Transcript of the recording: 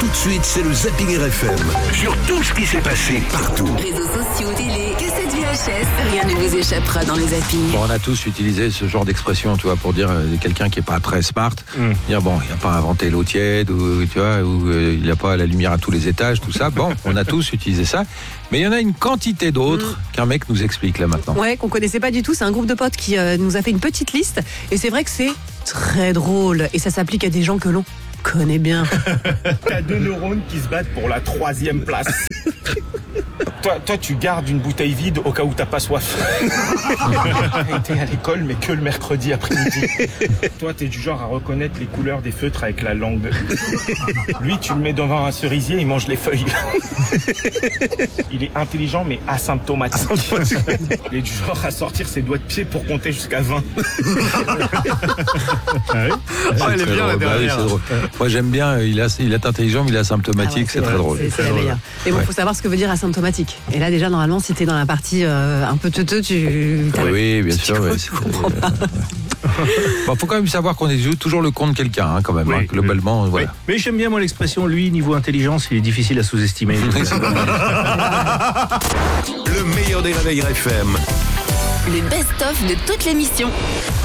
Tout de suite, c'est le Zapping RFM. Sur tout ce qui s'est passé partout. Réseaux sociaux, télé, cassettes VHS, rien ne vous échappera dans le Zapping. Bon, on a tous utilisé ce genre d'expression, tu vois, pour dire quelqu'un qui est pas très smart. Dire bon, il n'a pas inventé l'eau tiède, ou tu vois, ou il n'a pas la lumière à tous les étages, tout ça. Bon, on a tous utilisé ça. Mais il y en a une quantité d'autres qu'un mec nous explique là maintenant. Ouais, qu'on connaissait pas du tout. C'est un groupe de potes qui nous a fait une petite liste. Et c'est vrai que c'est très drôle. Et ça s'applique à des gens que l'on connaît bien. T'as 2 neurones qui se battent pour la 3e place. Toi, tu gardes une bouteille vide au cas où t'as pas soif. T'es à l'école, mais que le mercredi après-midi. Toi, t'es du genre à reconnaître les couleurs des feutres avec la langue. Lui, tu le mets devant un cerisier, il mange les feuilles. Il est intelligent, mais asymptomatique. Il est du genre à sortir ses doigts de pied pour compter jusqu'à 20. Elle est bien la dernière. C'est drôle. Moi, j'aime bien, il est intelligent, mais il est asymptomatique, c'est très drôle. C'est la meilleure. Mais bon, faut savoir ce que veut dire asymptomatique. Et là, déjà, normalement, si t'es dans la partie un peu teuteux, Oui, bien sûr. Bon, faut quand même savoir qu'on est toujours le con de quelqu'un, quand même. Oui, globalement, voilà. Mais j'aime bien, moi, l'expression, lui, niveau intelligence, il est difficile à sous-estimer. Le meilleur des réveils RFM. Le best-of de toute l'émission.